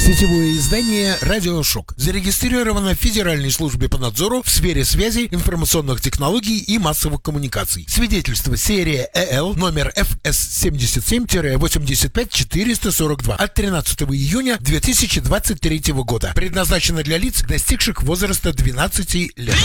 Сетевое издание «Радиошок» зарегистрировано в Федеральной службе по надзору в сфере связи, информационных технологий и массовых коммуникаций. Свидетельство серия ЭЛ номер ФС-77-85442 от 13 июня 2023 года. Предназначено для лиц, достигших возраста 12 лет.